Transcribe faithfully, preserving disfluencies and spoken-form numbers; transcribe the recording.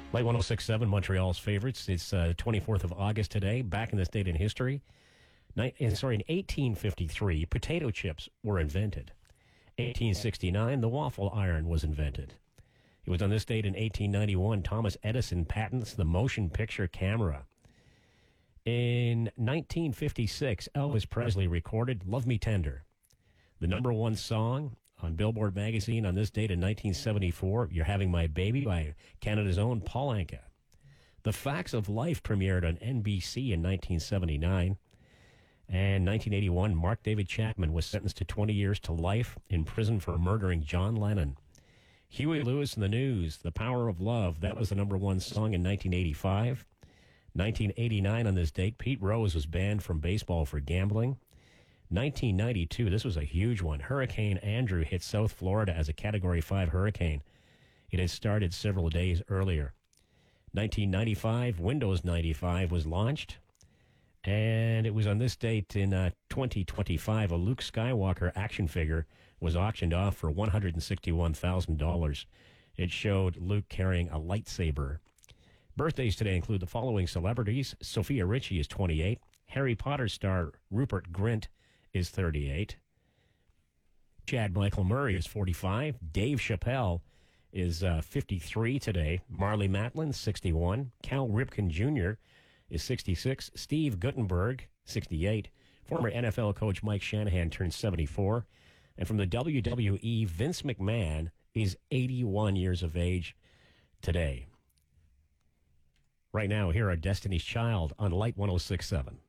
Light one oh six point seven, Montreal's favorites. It's uh, twenty-fourth of August today. Back in this date in history. Ni- in, sorry, in eighteen fifty-three, potato chips were invented. eighteen sixty-nine, the waffle iron was invented. It was on this date in eighteen ninety-one, Thomas Edison patents the motion picture camera. In nineteen fifty-six, Elvis Presley recorded Love Me Tender. The number one song on Billboard magazine on this date in nineteen seventy-four, You're Having My Baby by Canada's own Paul Anka. The Facts of Life premiered on N B C in nineteen seventy-nine. And nineteen eighty-one, Mark David Chapman was sentenced to twenty years to life in prison for murdering John Lennon. Huey Lewis and the News, The Power of Love, that was the number one song in nineteen eighty-five. nineteen eighty-nine on this date, Pete Rose was banned from baseball for gambling. nineteen ninety-two, this was a huge one. Hurricane Andrew hit South Florida as a Category five hurricane. It had started several days earlier. nineteen ninety-five, Windows ninety-five was launched. And it was on this date in uh, twenty twenty-five, a Luke Skywalker action figure was auctioned off for one hundred sixty-one thousand dollars. It showed Luke carrying a lightsaber. Birthdays today include the following celebrities. Sophia Richie is twenty-eight. Harry Potter star Rupert Grint is thirty-eight. Chad Michael Murray is forty-five. Dave Chappelle is uh, fifty-three today. Marley Matlin, sixty-one. Cal Ripken Junior is sixty-six. Steve Guttenberg, sixty-eight. Former N F L coach Mike Shanahan turned seventy-four. And from the W W E, Vince McMahon is eighty-one years of age today. Right now, here are Destiny's Child on Light one oh six point seven.